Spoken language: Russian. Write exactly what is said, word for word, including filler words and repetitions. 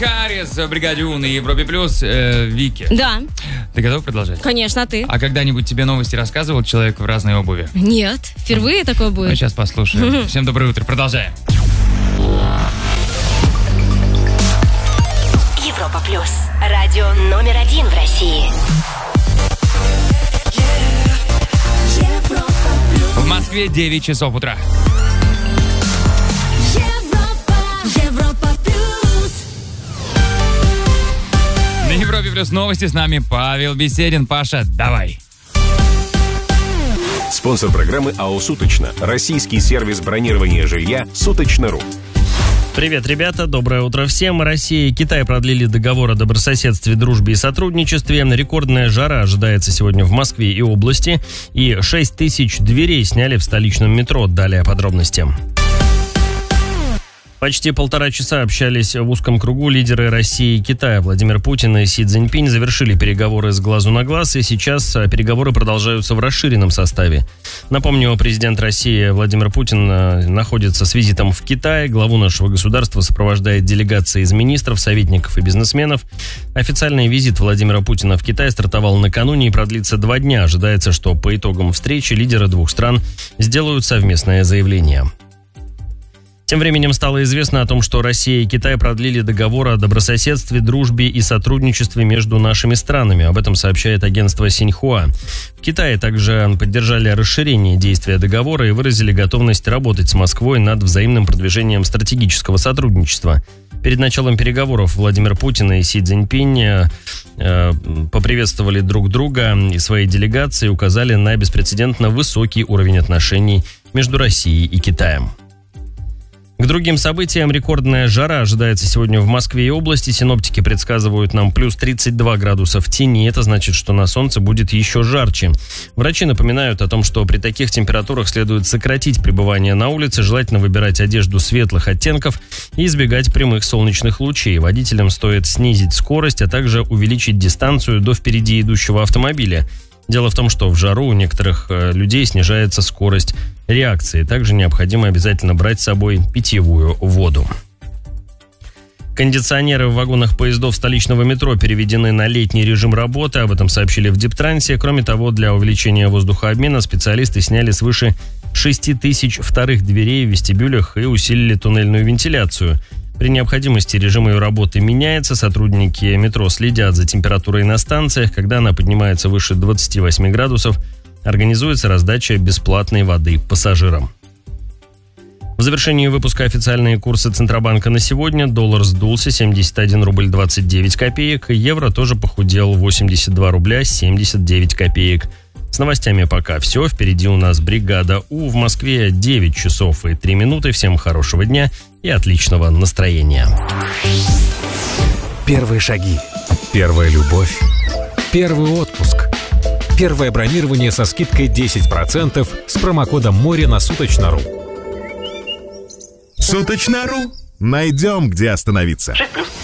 Харрис в «Бригаде У» на Европе Плюс. Э, Вики. Да. Ты готов продолжать? Конечно, а ты? А когда-нибудь тебе новости рассказывал человек в разной обуви? Нет, впервые такое будет. Ну, сейчас послушаем. Всем доброе утро, продолжаем. Европа Плюс. Радио номер один в России. В Москве девять часов утра. На Европе Плюс новости, с нами Павел Беседин. Паша, давай. Спонсор программы АО «Суточно». Российский сервис бронирования жилья «Суточно.ру». Привет, ребята, доброе утро всем. Россия и Китай продлили договор о добрососедстве, дружбе и сотрудничестве. Рекордная жара ожидается сегодня в Москве и области. И шесть тысяч дверей сняли в столичном метро. Далее подробности. Почти полтора часа общались в узком кругу лидеры России и Китая. Владимир Путин и Си Цзиньпинь завершили переговоры с глазу на глаз, и сейчас переговоры продолжаются в расширенном составе. Напомню, президент России Владимир Путин находится с визитом в Китае. Главу нашего государства сопровождает делегация из министров, советников и бизнесменов. Официальный визит Владимира Путина в Китай стартовал накануне и продлится два дня. Ожидается, что по итогам встречи лидеры двух стран сделают совместное заявление. Тем временем стало известно о том, что Россия и Китай продлили договор о добрососедстве, дружбе и сотрудничестве между нашими странами. Об этом сообщает агентство Синьхуа. В Китае также поддержали расширение действия договора и выразили готовность работать с Москвой над взаимным продвижением стратегического сотрудничества. Перед началом переговоров Владимир Путин и Си Цзиньпинь э, поприветствовали друг друга и свои делегации указали на беспрецедентно высокий уровень отношений между Россией и Китаем. К другим событиям: рекордная жара ожидается сегодня в Москве и области. Синоптики предсказывают нам плюс тридцать два градуса в тени. Это значит, что на солнце будет еще жарче. Врачи напоминают о том, что при таких температурах следует сократить пребывание на улице, желательно выбирать одежду светлых оттенков и избегать прямых солнечных лучей. Водителям стоит снизить скорость, а также увеличить дистанцию до впереди идущего автомобиля. Дело в том, что в жару у некоторых людей снижается скорость реакции. Также необходимо обязательно брать с собой питьевую воду. Кондиционеры в вагонах поездов столичного метро переведены на летний режим работы. Об этом сообщили в Дептрансе. Кроме того, для увеличения воздухообмена специалисты сняли свыше шесть тысяч вторых дверей в вестибюлях и усилили туннельную вентиляцию. При необходимости режим ее работы меняется. Сотрудники метро следят за температурой на станциях. Когда она поднимается выше двадцати восьми градусов, организуется раздача бесплатной воды пассажирам. В завершении выпуска официальные курсы Центробанка на сегодня. Доллар сдулся семьдесят один рубль двадцать девять копеек. Евро тоже похудел восемьдесят два рубля семьдесят девять копеек. С новостями пока все. Впереди у нас «Бригада У». В Москве девять часов и три минуты. Всем хорошего дня и отличного настроения. Первые шаги. Первая любовь. Первый отпуск. Первое бронирование со скидкой десять процентов с промокодом «Море» на Суточно.ру. Суточно.ру. Найдем, где остановиться. шесть плюс.